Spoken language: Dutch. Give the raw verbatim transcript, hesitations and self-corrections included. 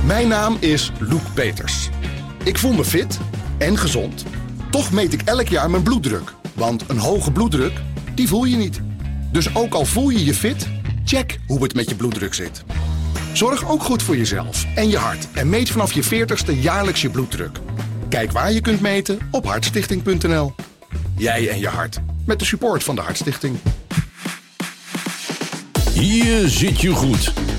Mijn naam is Loek Peters. Ik voel me fit en gezond. Toch meet ik elk jaar mijn bloeddruk. Want een hoge bloeddruk, die voel je niet. Dus ook al voel je je fit, check hoe het met je bloeddruk zit. Zorg ook goed voor jezelf en je hart. En meet vanaf je veertigste jaarlijks je bloeddruk. Kijk waar je kunt meten op hartstichting punt n l. Jij en je hart. Met de support van de Hartstichting. Hier zit je goed.